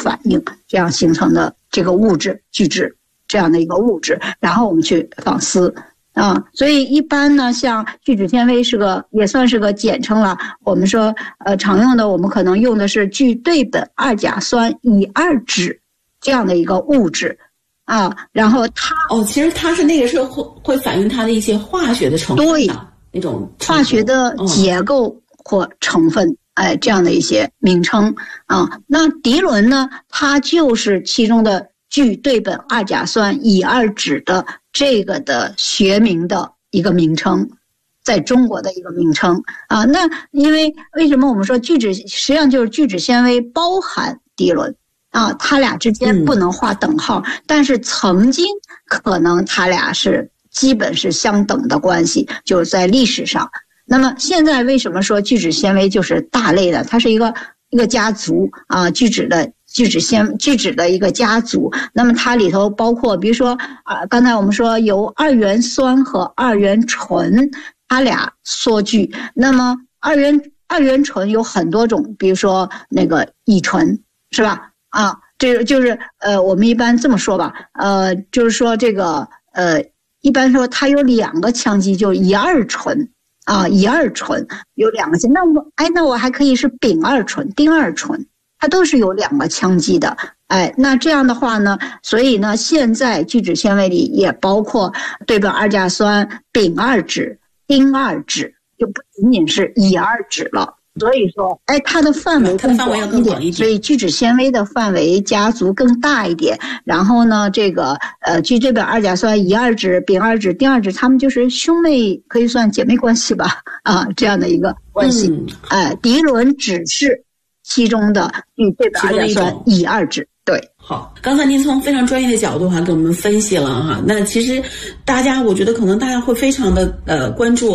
反应这样形成的这个物质聚酯这样的一个物质，然后我们去纺丝所以一般呢，像聚酯纤维也算是个简称了。我们说常用的我们可能用的是聚对苯二甲酸乙二酯这样的一个物质然后它其实它是那个是会反映它的一些化学的成分对那种化学的结构或成分这样的一些名称那涤纶呢，它就是其中的聚对苯二甲酸乙二酯的这个的学名的一个名称，在中国的一个名称那因为什么我们说聚酯实际上就是聚酯纤维包含涤纶它俩之间不能画等号但是曾经可能它俩是基本是相等的关系，就是在历史上。那么现在为什么说聚酯纤维就是大类的？它是一个家族聚酯的一个家族。那么它里头包括比如说刚才我们说由二元酸和二元醇它俩缩聚。那么二元醇有很多种，比如说那个乙醇是吧这就是我们一般这么说吧就是说这个一般说它有2个羟基，就是乙二醇乙二醇有2个那我还可以是丙二醇丁二醇，它都是有2个羟基的那这样的话呢，所以呢现在聚酯纤维里也包括对苯二甲酸丙二酯丁二酯，就不仅仅是乙二酯了。所以说它的范围更广一点，所以聚酯纤维的范围家族更大一点。然后呢这个聚对苯二甲酸乙二酯丙二酯丁二酯，他们就是兄妹，可以算姐妹关系吧这样的一个关系涤纶只是其中的聚对苯二甲酸乙二酯。对， 好，刚才您从非常专业的角度给我们分析了那其实我觉得可能大家会非常的关注